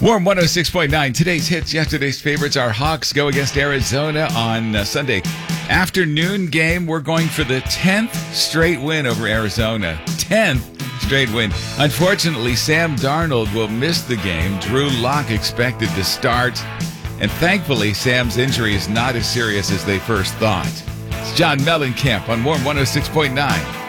Warm 106.9. Today's hits, yesterday's favorites. Our Hawks go against Arizona on Sunday afternoon game. We're going for the 10th straight win over Arizona. 10th straight win. Unfortunately, Sam Darnold will miss the game. Drew Lock expected to start. And thankfully, Sam's injury is not as serious as they first thought. It's John Mellencamp on Warm 106.9.